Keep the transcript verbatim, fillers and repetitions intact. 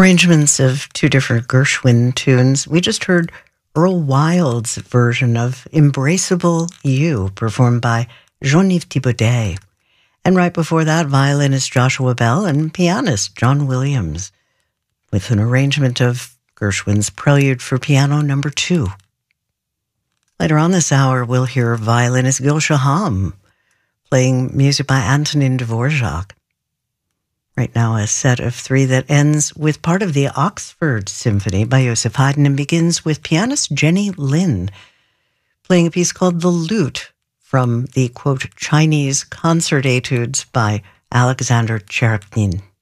arrangements of two different Gershwin tunes. We just heard Earl Wild's version of Embraceable You, performed by Jean-Yves Thibaudet. And right before that, violinist Joshua Bell and pianist John Williams, with an arrangement of Gershwin's Prelude for Piano number two. Later on this hour, we'll hear violinist Gil Shaham playing music by Antonin Dvorak. Right now, a set of three that ends with part of the Oxford Symphony by Joseph Haydn and begins with pianist Jenny Lin playing a piece called The Lute from the, quote, Chinese Concert Etudes by Alexander Cherepnin.